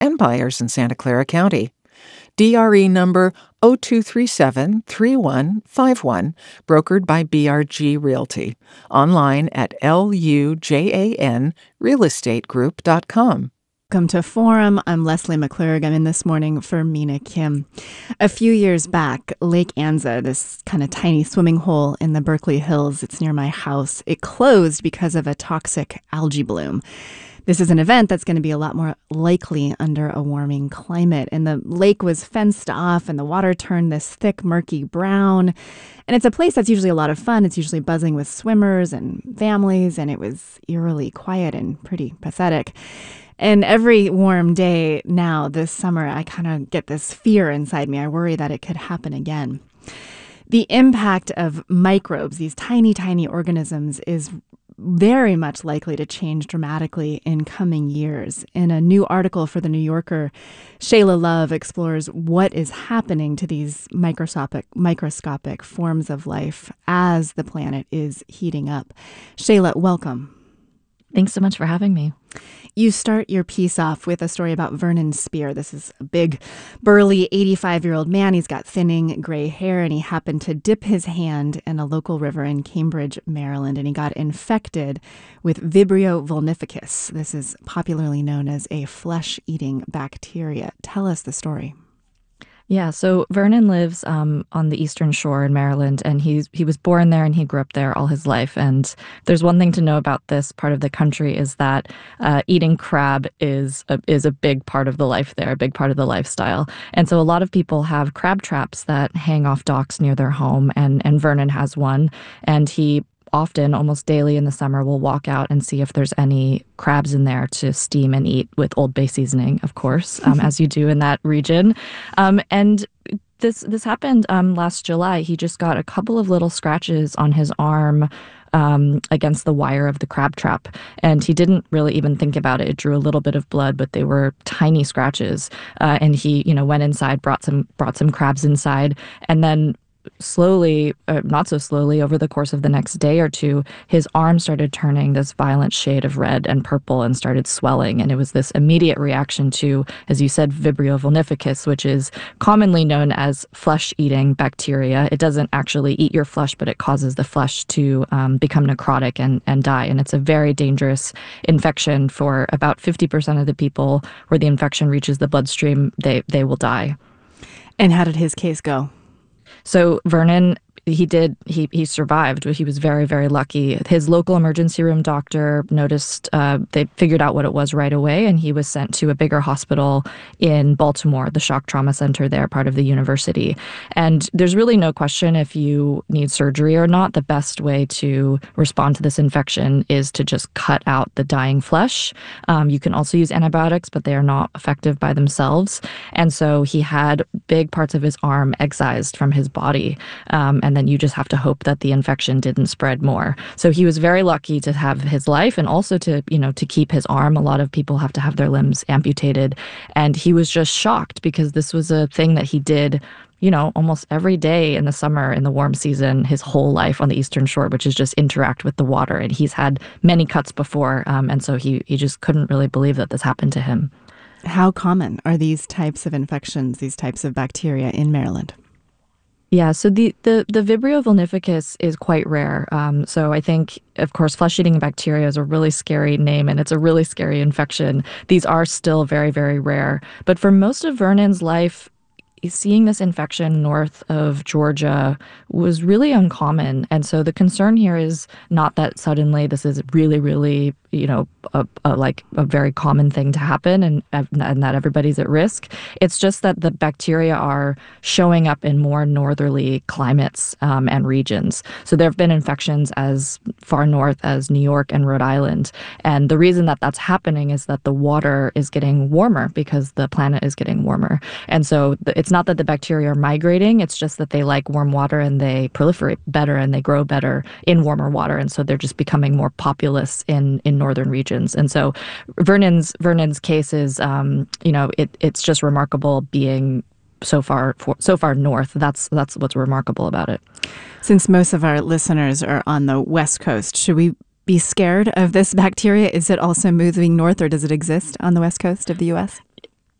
and buyers in Santa Clara County. DRE number 02373151, brokered by BRG Realty. Online at lujanrealestategroup.com. Welcome to Forum. I'm Leslie McClurg. I'm in this morning for Mina Kim. A few years back, Lake Anza, this kind of tiny swimming hole in the Berkeley Hills, it's near my house, it closed because of a toxic algae bloom. This is an event that's going to be a lot more likely under a warming climate. And the lake was fenced off and the water turned this thick, murky brown. And it's a place that's usually a lot of fun. It's usually buzzing with swimmers and families. And it was eerily quiet and pretty pathetic. And every warm day now this summer, I kind of get this fear inside me. I worry that it could happen again. The impact of microbes, these tiny, tiny organisms, is very much likely to change dramatically in coming years. In a new article for The New Yorker, Shayla Love explores what is happening to these microscopic forms of life as the planet is heating up. Shayla, welcome. Thanks so much for having me. You start your piece off with a story about Vernon Spear. This is a big, burly 85-year-old man. He's got thinning gray hair, and he happened to dip his hand in a local river in Cambridge, Maryland, and he got infected with Vibrio vulnificus. This is popularly known as a flesh-eating bacteria. Tell us the story. Yeah, so Vernon lives on the Eastern Shore in Maryland, and he was born there and he grew up there all his life. And there's one thing to know about this part of the country is that eating crab is a big part of the life there, a big part of the lifestyle. And so a lot of people have crab traps that hang off docks near their home, and Vernon has one, and he often, almost daily in the summer, will walk out and see if there's any crabs in there to steam and eat with Old Bay seasoning, of course, as you do in that region. And this happened last July. He just got a couple of little scratches on his arm against the wire of the crab trap. And he didn't really even think about it. It drew a little bit of blood, but they were tiny scratches. And he, went inside, brought some crabs inside, and then slowly, not so slowly, over the course of the next day or two, his arm started turning this violent shade of red and purple and started swelling. And it was this immediate reaction to, as you said, Vibrio vulnificus, which is commonly known as flesh-eating bacteria. It doesn't actually eat your flesh, but it causes the flesh to become necrotic and die. And it's a very dangerous infection. For about 50% of the people where the infection reaches the bloodstream, they will die. And how did his case go? So Vernon, he survived. He was very, very lucky. His local emergency room doctor noticed, they figured out what it was right away, and he was sent to a bigger hospital in Baltimore, the shock trauma center there, part of the university. And there's really no question if you need surgery or not. The best way to respond to this infection is to just cut out the dying flesh. You can also use antibiotics, but they are not effective by themselves. And so he had big parts of his arm excised from his body. And then you just have to hope that the infection didn't spread more. So he was very lucky to have his life and also to keep his arm. A lot of people have to have their limbs amputated. And he was just shocked because this was a thing that he did, almost every day in the summer, in the warm season, his whole life on the Eastern Shore, which is just interact with the water. And he's had many cuts before. And so he just couldn't really believe that this happened to him. How common are these types of infections, these types of bacteria in Maryland? Yeah, so the Vibrio vulnificus is quite rare. So I think, of course, flesh-eating bacteria is a really scary name, and it's a really scary infection. These are still very, very rare. But for most of Vernon's life, seeing this infection north of Georgia was really uncommon. And so the concern here is not that suddenly this is really, really, a very common thing to happen and that everybody's at risk. It's just that the bacteria are showing up in more northerly climates and regions. So there have been infections as far north as New York and Rhode Island. And the reason that that's happening is that the water is getting warmer because the planet is getting warmer. And so it's not that the bacteria are migrating, it's just that they like warm water and they proliferate better and they grow better in warmer water. And so they're just becoming more populous in northern regions. And so Vernon's case is, it's just remarkable being so far north. That's what's remarkable about it. Since most of our listeners are on the West Coast, should we be scared of this bacteria? Is it also moving north, or does it exist on the West Coast of the U.S.?